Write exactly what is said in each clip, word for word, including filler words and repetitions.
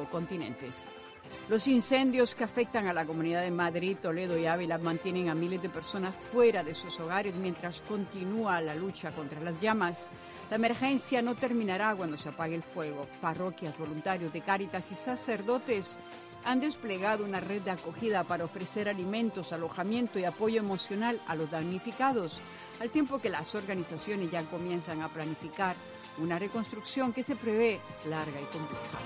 cinco continentes. Los incendios que afectan a la comunidad de Madrid, Toledo y Ávila mantienen a miles de personas fuera de sus hogares mientras continúa la lucha contra las llamas. La emergencia no terminará cuando se apague el fuego. Parroquias, voluntarios de Cáritas y sacerdotes han desplegado una red de acogida para ofrecer alimentos, alojamiento y apoyo emocional a los damnificados, al tiempo que las organizaciones ya comienzan a planificar una reconstrucción que se prevé larga y compleja.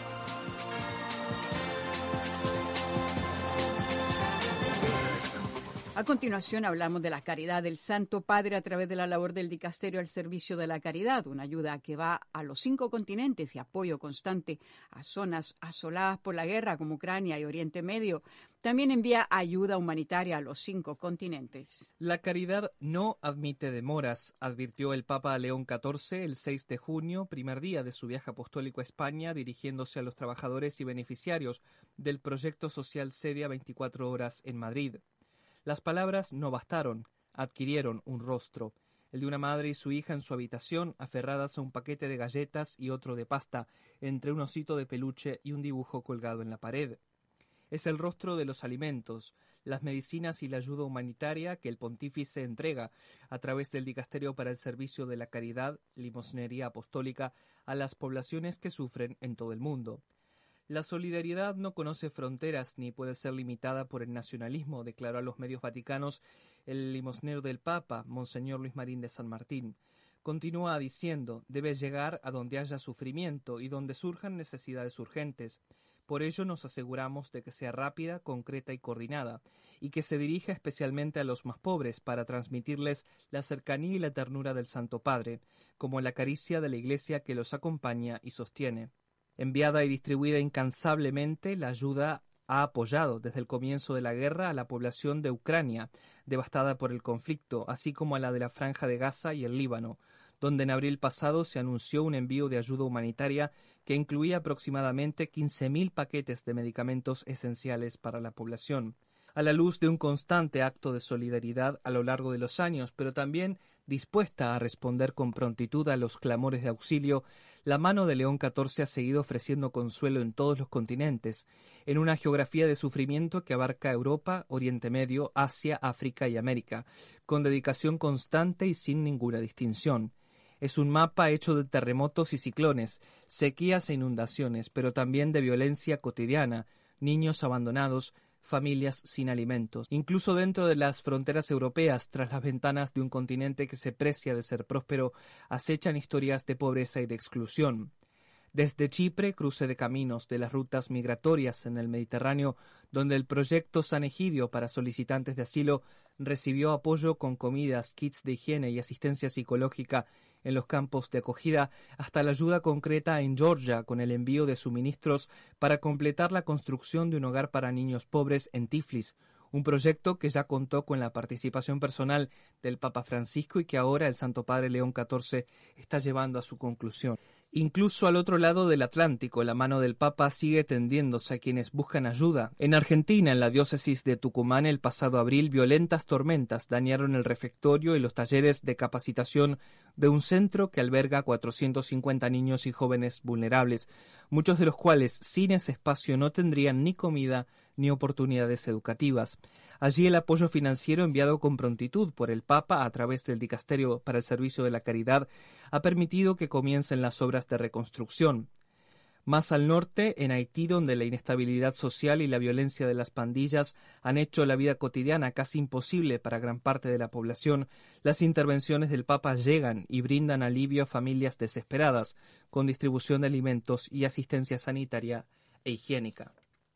A continuación hablamos de la caridad del Santo Padre a través de la labor del Dicasterio al Servicio de la Caridad, una ayuda que va a los cinco continentes y apoyo constante a zonas asoladas por la guerra como Ucrania y Oriente Medio. También envía ayuda humanitaria a los cinco continentes. La caridad no admite demoras, advirtió el Papa León catorce el seis de junio, primer día de su viaje apostólico a España, dirigiéndose a los trabajadores y beneficiarios del proyecto social Cedia veinticuatro horas en Madrid. Las palabras no bastaron, adquirieron un rostro, el de una madre y su hija en su habitación, aferradas a un paquete de galletas y otro de pasta, entre un osito de peluche y un dibujo colgado en la pared. Es el rostro de los alimentos, las medicinas y la ayuda humanitaria que el pontífice entrega a través del Dicasterio para el Servicio de la Caridad, Limosnería Apostólica, a las poblaciones que sufren en todo el mundo. La solidaridad no conoce fronteras ni puede ser limitada por el nacionalismo, declaró a los medios vaticanos el limosnero del Papa, Monseñor Luis Marín de San Martín. Continúa diciendo, debe llegar a donde haya sufrimiento y donde surjan necesidades urgentes. Por ello nos aseguramos de que sea rápida, concreta y coordinada, y que se dirija especialmente a los más pobres para transmitirles la cercanía y la ternura del Santo Padre, como la caricia de la Iglesia que los acompaña y sostiene. Enviada y distribuida incansablemente, la ayuda ha apoyado desde el comienzo de la guerra a la población de Ucrania, devastada por el conflicto, así como a la de la Franja de Gaza y el Líbano, donde en abril pasado se anunció un envío de ayuda humanitaria que incluía aproximadamente quince mil paquetes de medicamentos esenciales para la población. A la luz de un constante acto de solidaridad a lo largo de los años, pero también dispuesta a responder con prontitud a los clamores de auxilio, la mano de León catorce ha seguido ofreciendo consuelo en todos los continentes, en una geografía de sufrimiento que abarca Europa, Oriente Medio, Asia, África y América, con dedicación constante y sin ninguna distinción. Es un mapa hecho de terremotos y ciclones, sequías e inundaciones, pero también de violencia cotidiana, niños abandonados, familias sin alimentos. Incluso dentro de las fronteras europeas, tras las ventanas de un continente que se precia de ser próspero, acechan historias de pobreza y de exclusión. Desde Chipre, cruce de caminos de las rutas migratorias en el Mediterráneo, donde el proyecto San Egidio para solicitantes de asilo recibió apoyo con comidas, kits de higiene y asistencia psicológica en los campos de acogida, hasta la ayuda concreta en Georgia con el envío de suministros para completar la construcción de un hogar para niños pobres en Tiflis, un proyecto que ya contó con la participación personal del Papa Francisco y que ahora el Santo Padre León catorce está llevando a su conclusión. Incluso al otro lado del Atlántico, la mano del Papa sigue tendiéndose a quienes buscan ayuda. En Argentina, en la diócesis de Tucumán, el pasado abril, violentas tormentas dañaron el refectorio y los talleres de capacitación de un centro que alberga cuatrocientos cincuenta niños y jóvenes vulnerables, muchos de los cuales sin ese espacio no tendrían ni comida ni oportunidades educativas. Allí el apoyo financiero enviado con prontitud por el Papa a través del Dicasterio para el Servicio de la Caridad ha permitido que comiencen las obras de reconstrucción. Más al norte, en Haití, donde la inestabilidad social y la violencia de las pandillas han hecho la vida cotidiana casi imposible para gran parte de la población, las intervenciones del Papa llegan y brindan alivio a familias desesperadas, con distribución de alimentos y asistencia sanitaria e higiénica.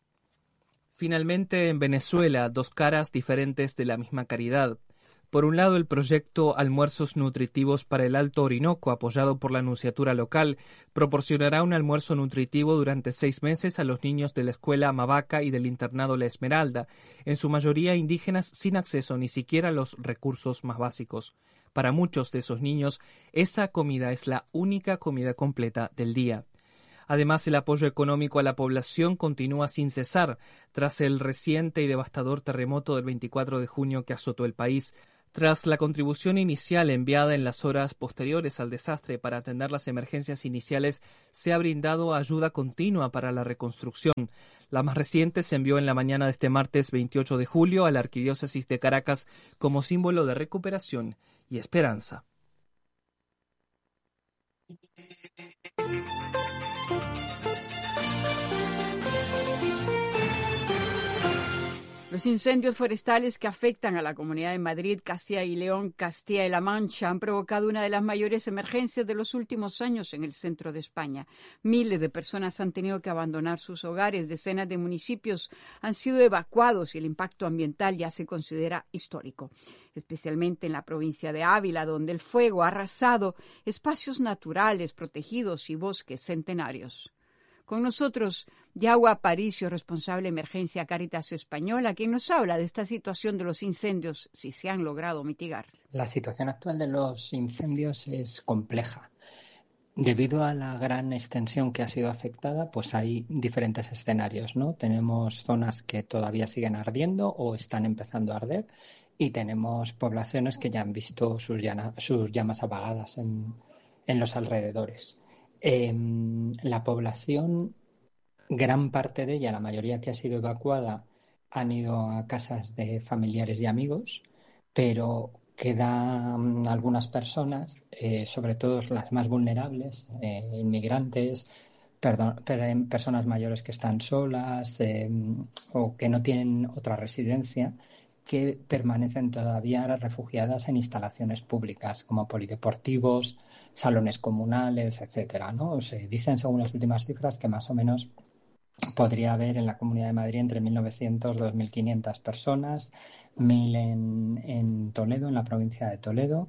Finalmente, en Venezuela, dos caras diferentes de la misma caridad. Por un lado, el proyecto Almuerzos Nutritivos para el Alto Orinoco, apoyado por la Nunciatura local, proporcionará un almuerzo nutritivo durante seis meses a los niños de la escuela Mavaca y del internado La Esmeralda, en su mayoría indígenas sin acceso ni siquiera a los recursos más básicos. Para muchos de esos niños, esa comida es la única comida completa del día. Además, el apoyo económico a la población continúa sin cesar tras el reciente y devastador terremoto del veinticuatro de junio que azotó el país. Tras la contribución inicial enviada en las horas posteriores al desastre para atender las emergencias iniciales, se ha brindado ayuda continua para la reconstrucción. La más reciente se envió en la mañana de este martes veintiocho de julio a la Arquidiócesis de Caracas como símbolo de recuperación y esperanza. Los incendios forestales que afectan a la Comunidad de Madrid, Castilla y León, Castilla y La Mancha han provocado una de las mayores emergencias de los últimos años en el centro de España. Miles de personas han tenido que abandonar sus hogares, decenas de municipios han sido evacuados y el impacto ambiental ya se considera histórico, especialmente en la provincia de Ávila, donde el fuego ha arrasado espacios naturales protegidos y bosques centenarios. Con nosotros, Yago Aparicio, responsable de Emergencia Cáritas Española, quien nos habla de esta situación de los incendios, si se han logrado mitigar. La situación actual de los incendios es compleja. Debido a la gran extensión que ha sido afectada, pues hay diferentes escenarios, ¿no? Tenemos zonas que todavía siguen ardiendo o están empezando a arder y tenemos poblaciones que ya han visto sus, llana, sus llamas apagadas en, en los alrededores. Eh, la población, gran parte de ella, la mayoría que ha sido evacuada, han ido a casas de familiares y amigos, pero quedan algunas personas, eh, sobre todo las más vulnerables, eh, inmigrantes, perdón, personas mayores que están solas eh, o que no tienen otra residencia, que permanecen todavía refugiadas en instalaciones públicas como polideportivos, salones comunales, etcétera, ¿no? Se dicen, según las últimas cifras, que más o menos podría haber en la Comunidad de Madrid entre mil novecientos y dos mil quinientas personas, mil en, en Toledo, en la provincia de Toledo,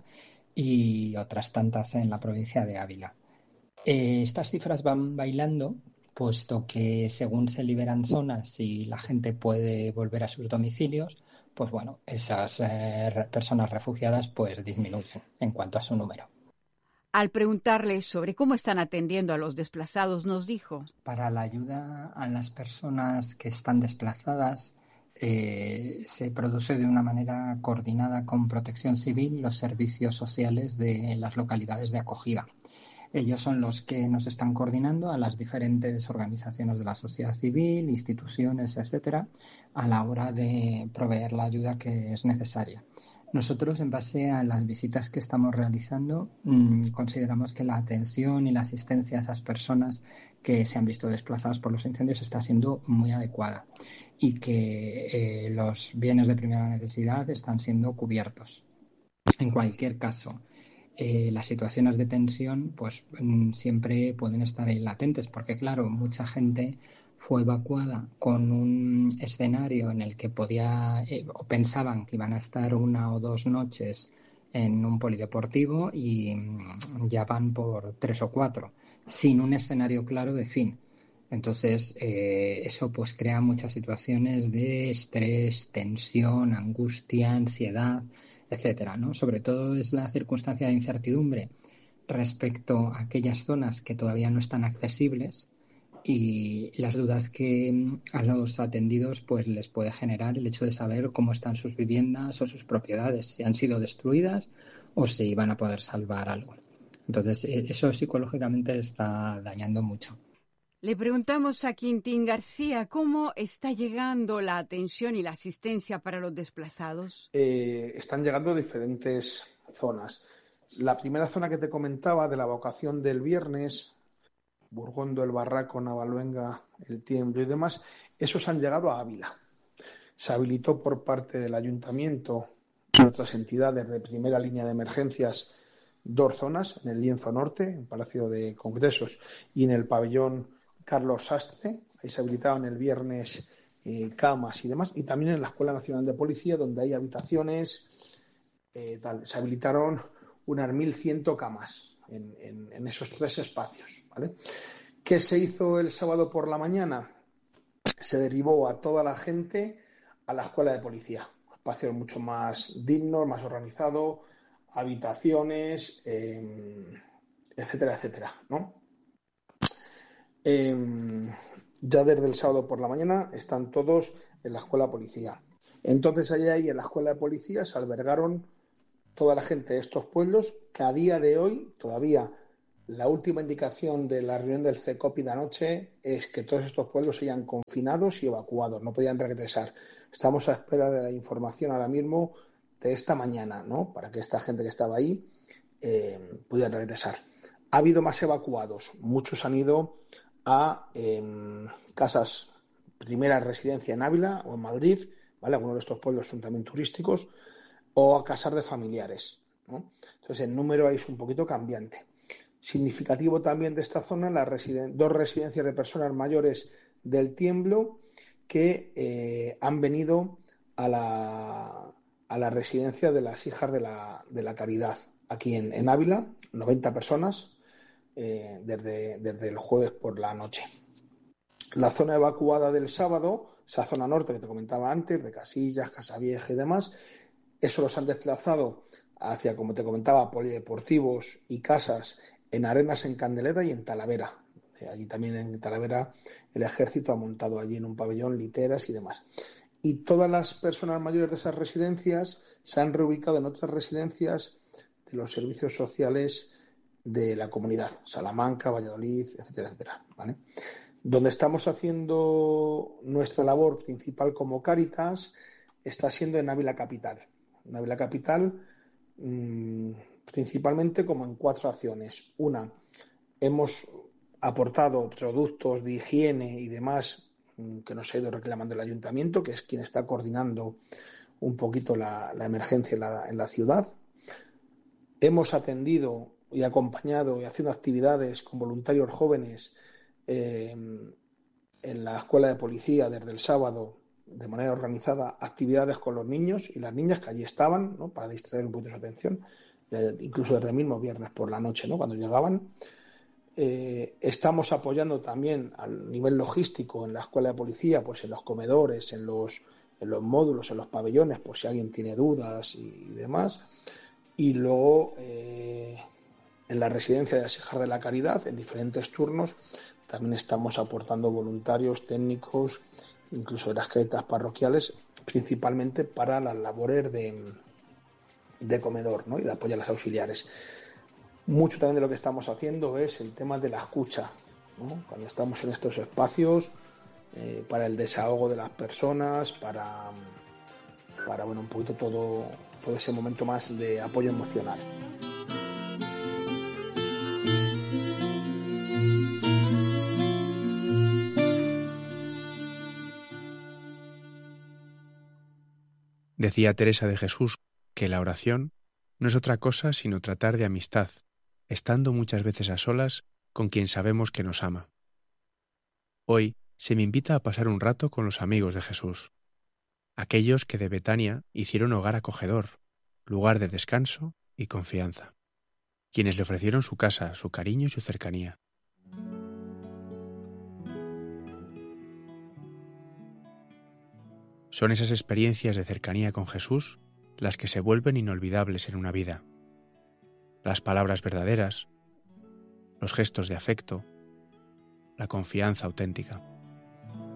y otras tantas en la provincia de Ávila. Eh, estas cifras van bailando, puesto que según se liberan zonas y la gente puede volver a sus domicilios, pues bueno, esas eh, personas refugiadas pues disminuyen en cuanto a su número. Al preguntarle sobre cómo están atendiendo a los desplazados, nos dijo: para la ayuda a las personas que están desplazadas, eh, se produce de una manera coordinada con Protección Civil los servicios sociales de las localidades de acogida. Ellos son los que nos están coordinando a las diferentes organizaciones de la sociedad civil, instituciones, etcétera, a la hora de proveer la ayuda que es necesaria. Nosotros, en base a las visitas que estamos realizando, mmm, consideramos que la atención y la asistencia a esas personas que se han visto desplazadas por los incendios está siendo muy adecuada y que eh, los bienes de primera necesidad están siendo cubiertos. En cualquier caso, Eh, las situaciones de tensión pues mm, siempre pueden estar ahí latentes, porque claro, mucha gente fue evacuada con un escenario en el que podía eh, o pensaban que iban a estar una o dos noches en un polideportivo y mm, ya van por tres o cuatro, sin un escenario claro de fin. Entonces, eh, eso pues crea muchas situaciones de estrés, tensión, angustia, ansiedad, etcétera, ¿no? Sobre todo es la circunstancia de incertidumbre respecto a aquellas zonas que todavía no están accesibles y las dudas que a los atendidos pues les puede generar el hecho de saber cómo están sus viviendas o sus propiedades, si han sido destruidas o si van a poder salvar algo. Entonces, eso psicológicamente está dañando mucho. Le preguntamos a Quintín García cómo está llegando la atención y la asistencia para los desplazados. Eh, están llegando diferentes zonas. La primera zona que te comentaba de la evacuación del viernes, Burgondo, El Barraco, Navaluenga, El Tiemblo y demás, esos han llegado a Ávila. Se habilitó por parte del ayuntamiento y otras entidades de primera línea de emergencias dos zonas, en el Lienzo Norte, en Palacio de Congresos, y en el pabellón Carlos Sastre. Ahí se habilitaron el viernes eh, camas y demás, y también en la Escuela Nacional de Policía, donde hay habitaciones, eh, tal. Se habilitaron unas mil cien camas en, en, en esos tres espacios, ¿vale? ¿Qué se hizo el sábado por la mañana? Se derivó a toda la gente a la Escuela de Policía, espacios mucho más dignos, más organizados, habitaciones, eh, etcétera, etcétera, ¿no? Eh, ya desde el sábado por la mañana están todos en la escuela de policía. Entonces allá ahí en la escuela de policía se albergaron toda la gente de estos pueblos, que a día de hoy todavía la última indicación de la reunión del CECOPI de anoche es que todos estos pueblos sean confinados y evacuados, no podían regresar. Estamos a espera de la información ahora mismo de esta mañana, ¿no? Para que esta gente que estaba ahí eh, pudiera regresar. Ha habido más evacuados, muchos han ido a eh, casas, primera residencia en Ávila o en Madrid, ¿vale? Algunos de estos pueblos son también turísticos, o a casas de familiares, ¿no? Entonces el número ahí es un poquito cambiante. Significativo también de esta zona, las residen- dos residencias de personas mayores del Tiemblo que eh, han venido a la, a la residencia de las hijas de la, de la Caridad, aquí en, en Ávila, noventa personas, eh, desde, desde el jueves por la noche. La zona evacuada del sábado, esa zona norte que te comentaba antes, de Casillas, Casavieja y demás, eso los han desplazado hacia, como te comentaba, polideportivos y casas en Arenas, en Candelera y en Talavera. Eh, allí también en Talavera el ejército ha montado allí en un pabellón literas y demás. Y todas las personas mayores de esas residencias se han reubicado en otras residencias de los servicios sociales de la comunidad, Salamanca, Valladolid, etcétera, etcétera, ¿vale? Donde estamos haciendo nuestra labor principal como Cáritas está siendo en Ávila Capital. En Ávila Capital, mmm, principalmente como en cuatro acciones. Una, hemos aportado productos de higiene y demás mmm, que nos ha ido reclamando el ayuntamiento, que es quien está coordinando un poquito la, la emergencia en la, en la ciudad. Hemos atendido y acompañado y haciendo actividades con voluntarios jóvenes eh, en la escuela de policía desde el sábado, de manera organizada, actividades con los niños y las niñas que allí estaban, ¿no? Para distraer un poquito su atención, incluso desde el mismo viernes por la noche, ¿no? Cuando llegaban. Eh, estamos apoyando también al nivel logístico en la escuela de policía, pues en los comedores, en los, en los módulos, en los pabellones, por si alguien tiene dudas y, y demás. Y luego eh, en la residencia de las hijas de la Caridad, en diferentes turnos, también estamos aportando voluntarios, técnicos, incluso de las Cáritas parroquiales, principalmente para las labores de, de comedor, ¿no? Y de apoyo a las auxiliares. Mucho también de lo que estamos haciendo es el tema de la escucha, ¿no? Cuando estamos en estos espacios, eh, para el desahogo de las personas, para, para bueno, un poquito todo, todo ese momento más de apoyo emocional. Decía Teresa de Jesús que la oración no es otra cosa sino tratar de amistad, estando muchas veces a solas con quien sabemos que nos ama. Hoy se me invita a pasar un rato con los amigos de Jesús, aquellos que de Betania hicieron hogar acogedor, lugar de descanso y confianza, quienes le ofrecieron su casa, su cariño y su cercanía. Son esas experiencias de cercanía con Jesús las que se vuelven inolvidables en una vida. Las palabras verdaderas, los gestos de afecto, la confianza auténtica.